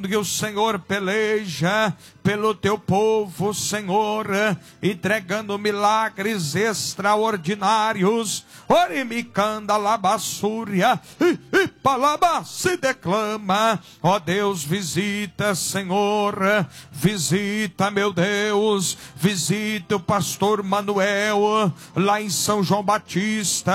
que o Senhor peleja pelo teu povo, Senhor, entregando milagres extraordinários. Orimicanda labassúria e palaba se declama. Ó Deus, visita, Senhor, visita, meu Deus, visita o pastor Manuel lá em São João Batista.